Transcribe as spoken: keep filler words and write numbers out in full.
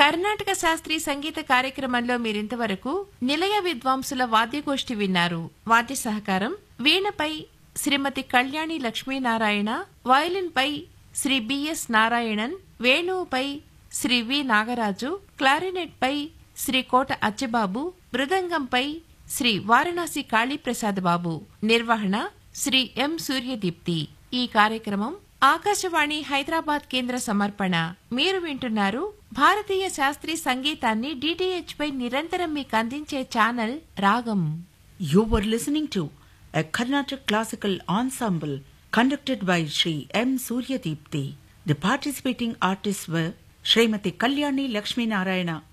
కర్ణాటక శాస్త్రీయ సంగీత కార్యక్రమంలో మీరింతవరకు నిలయ విద్వాంసుల వాద్యగోష్ఠి విన్నారు. వాద్య సహకారం వీణపై శ్రీమతి కళ్యాణి లక్ష్మీనారాయణ, వయలిన్ పై శ్రీ బిఎస్ నారాయణన్, వేణువుపై శ్రీ వి నాగరాజు, క్లారినెట్ పై శ్రీ కోట అచ్చబాబు, మృదంగంపై శ్రీ వారణాసి కాళీప్రసాద్ బాబు. నిర్వహణ శ్రీ ఎం సూర్యదీప్తి. ఈ కార్యక్రమం ఆకాశవాణి హైదరాబాద్ కేంద్ర సమర్పణ. మీరు వింటున్నారు భారతీయ శాస్త్రీయ సంగీతాన్ని డిటిహెచ్ పై నిరంతరం మీకు అందించే ఛానల్ రాగం. You were listening to a Carnatic classical ensemble conducted by Shri M. Suryadipti. The participating artists were Srimati Kalyani Lakshmi Narayana